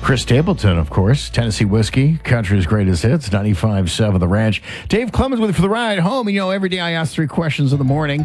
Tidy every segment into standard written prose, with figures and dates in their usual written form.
Chris Stapleton, of course. Tennessee Whiskey, country's greatest hits, 95.7 The Ranch. Dave Clemens with you for the ride home. You know, every day I ask 3 questions in the morning.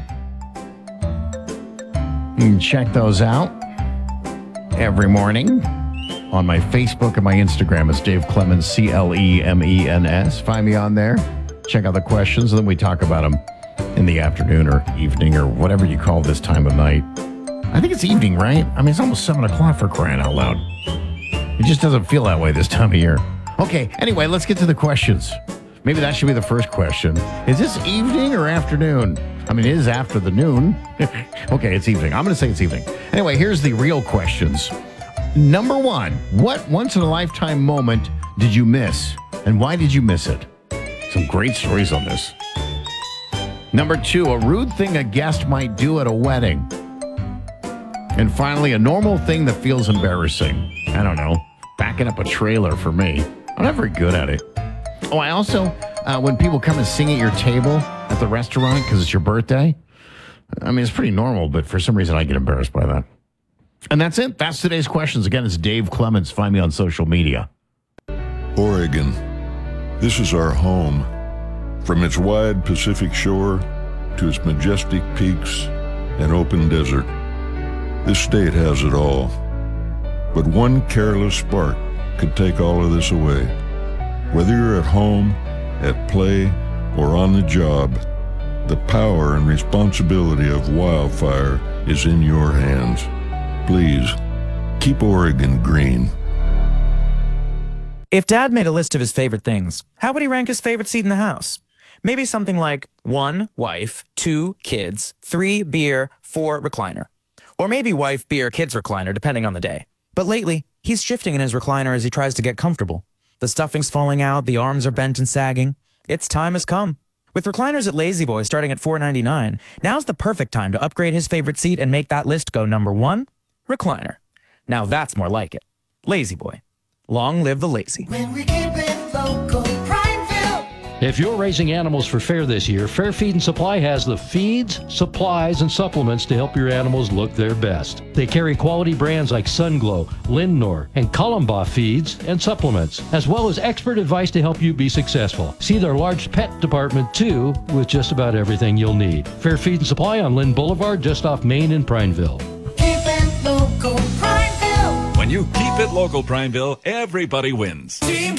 You can check those out every morning on my Facebook and my Instagram. It's Dave Clemens, Clemens. Find me on there. Check out the questions, and then we talk about them in the afternoon or evening or whatever you call this time of night. I think it's evening, right? I mean, it's almost 7 o'clock for crying out loud. It just doesn't feel that way this time of year. Okay, anyway, let's get to the questions. Maybe that should be the first question. Is this evening or afternoon? I mean, it is after the noon. Okay, it's evening. I'm going to say it's evening. Anyway, here's the real questions. Number 1, what once-in-a-lifetime moment did you miss, and why did you miss it? Some great stories on this. Number 2, a rude thing a guest might do at a wedding. And finally, a normal thing that feels embarrassing. I don't know. Backing up a trailer for me. I'm not very good at it. Oh, I also, when people come and sing at your table at the restaurant because it's your birthday, I mean, it's pretty normal, but for some reason I get embarrassed by that. And that's it. That's today's questions. Again, it's Dave Clemens. Find me on social media. Oregon. This is our home. From its wide Pacific shore to its majestic peaks and open desert, this state has it all. But one careless spark could take all of this away. Whether you're at home, at play, or on the job, the power and responsibility of wildfire is in your hands. Please, keep Oregon green. If Dad made a list of his favorite things, how would he rank his favorite seat in the house? Maybe something like 1, wife, 2, kids, 3, beer, 4, recliner. Or maybe wife, beer, kids, recliner, depending on the day. But lately, he's shifting in his recliner as he tries to get comfortable. The stuffing's falling out, the arms are bent and sagging. Its time has come. With recliners at Lazy Boy starting at $4.99, now's the perfect time to upgrade his favorite seat and make that list go number 1, recliner. Now that's more like it. Lazy Boy. Long live the lazy. When we keep it local, Prineville. If you're raising animals for fair this year, Fair Feed and Supply has the feeds, supplies, and supplements to help your animals look their best. They carry quality brands like Sunglow, Lindnor, and Columba feeds and supplements, as well as expert advice to help you be successful. See their large pet department, too, with just about everything you'll need. Fair Feed and Supply on Lynn Boulevard, just off Main in Prineville. Keep it local, Prineville. When you keep it local, Prineville, everybody wins. Team